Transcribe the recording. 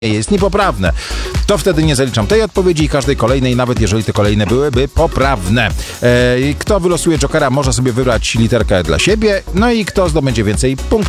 jest niepoprawne. To wtedy nie zaliczam tej odpowiedzi i każdej kolejnej, nawet jeżeli te kolejne byłyby poprawne. Kto wylosuje Jokera, może sobie wybrać literkę dla siebie, no i kto zdobędzie więcej punktów.